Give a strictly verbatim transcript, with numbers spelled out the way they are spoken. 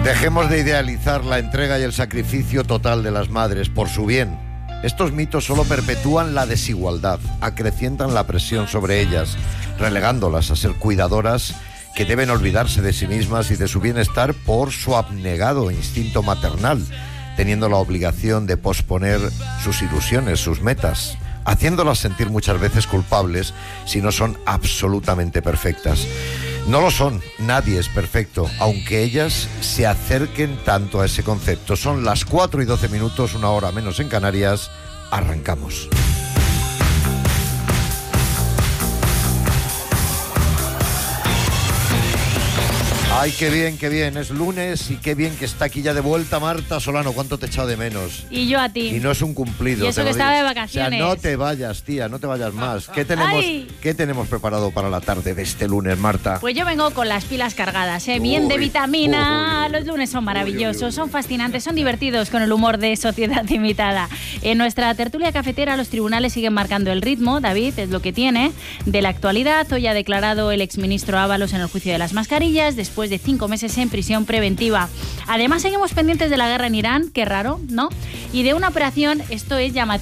Dejemos de idealizar la entrega y el sacrificio total de las madres por su bien. Estos mitos solo perpetúan la desigualdad, acrecientan la presión sobre ellas, relegándolas a ser cuidadoras que deben olvidarse de sí mismas y de su bienestar por su abnegado instinto maternal, teniendo la obligación de posponer sus ilusiones, sus metas, haciéndolas sentir muchas veces culpables si no son absolutamente perfectas. No lo son, nadie es perfecto, aunque ellas se acerquen tanto a ese concepto. Son las cuatro y doce minutos, una hora menos en Canarias. Arrancamos. Ay, qué bien, qué bien, es lunes y qué bien que está aquí ya de vuelta Marta Solano. ¿Cuánto te he echado de menos? Y yo a ti. Y no es un cumplido. Y eso que estaba de vacaciones. O sea, no te vayas, tía, no te vayas más. ¿Qué tenemos, ¿qué tenemos preparado para la tarde de este lunes, Marta? Pues yo vengo con las pilas cargadas, ¿eh? Bien uy, de vitamina. Uy, uy, Los lunes son maravillosos, uy, uy, uy. son fascinantes, son divertidos con el humor de Sociedad Imitada. En nuestra tertulia cafetera los tribunales siguen marcando el ritmo, David, es lo que tiene, de la actualidad. Hoy ha declarado el exministro Ábalos en el juicio de las mascarillas, después de cinco meses en prisión preventiva. Además, seguimos pendientes de la guerra en Irán, qué raro, ¿no? Y de una operación, esto es llamativo,